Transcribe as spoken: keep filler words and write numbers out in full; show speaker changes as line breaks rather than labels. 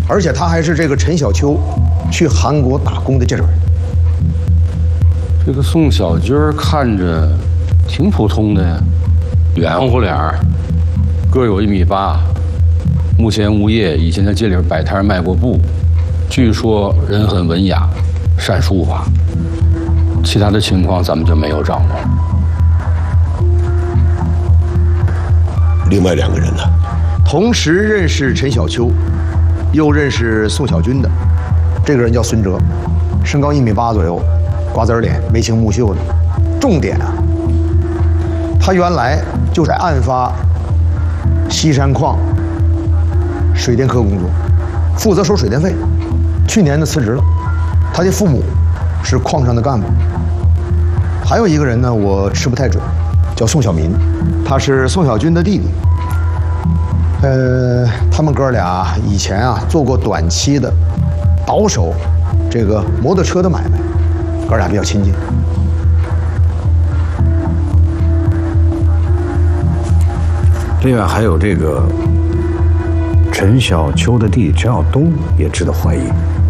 而且他还是这个陈小秋去韩国打工的介绍人。
这个宋小军看着挺普通的呀，圆乎脸儿，个有一米八，目前无业，以前在街里摆摊卖过布，据说人很文雅，善书法。其他的情况咱们就没有掌握。
另外两个人呢？
同时认识陈小秋，又认识宋小军的，这个人叫孙哲，身高一米八左右，瓜子脸，眉清目秀的。重点啊，他原来就在案发西山矿水电科工作，负责收水电费。去年呢辞职了，他的父母是矿上的干部。还有一个人呢，我吃不太准，叫宋小民，他是宋小军的弟弟。呃，他们哥俩以前啊做过短期的倒手这个摩托车的买卖，哥俩比较亲近。
另外还有这个陈小秋的弟弟陈晓东也值得怀疑。